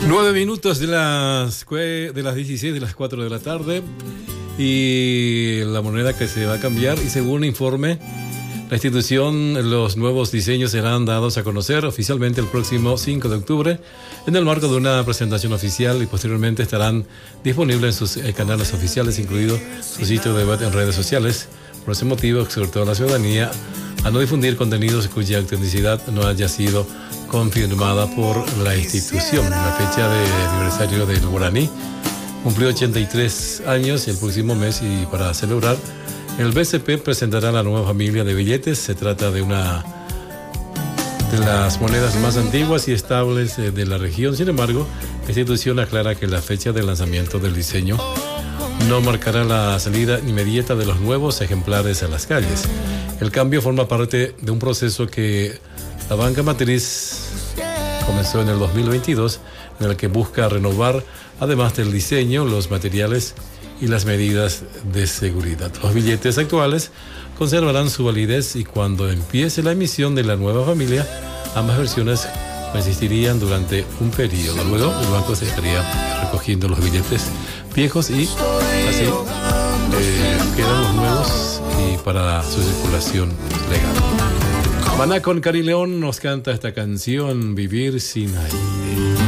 9 minutos de las 16 de las 4 de la tarde y la moneda que se va a cambiar, y según un informe, la institución, los nuevos diseños serán dados a conocer oficialmente el próximo 5 de octubre en el marco de una presentación oficial, y posteriormente estarán disponibles en sus canales oficiales, incluido su sitio de web en redes sociales. Por ese motivo, exhortó a la ciudadanía a no difundir contenidos cuya autenticidad no haya sido confirmada por la institución. La fecha de aniversario del guaraní cumplió 83 años el próximo mes, y para celebrar, el BCP presentará la nueva familia de billetes. Se trata de una de las monedas más antiguas y estables de la región. Sin embargo, la institución aclara que la fecha de lanzamiento del diseño no marcará la salida inmediata de los nuevos ejemplares a las calles. El cambio forma parte de un proceso que la banca matriz comenzó en el 2022, en el que busca renovar, además del diseño, los materiales y las medidas de seguridad. Los billetes actuales conservarán su validez, y cuando empiece la emisión de la nueva familia, ambas versiones existirían durante un periodo. Luego, el banco se estaría recogiendo los billetes viejos y así quedan los nuevos y para su circulación legal. Maná con Cari León nos canta esta canción, Vivir sin aire.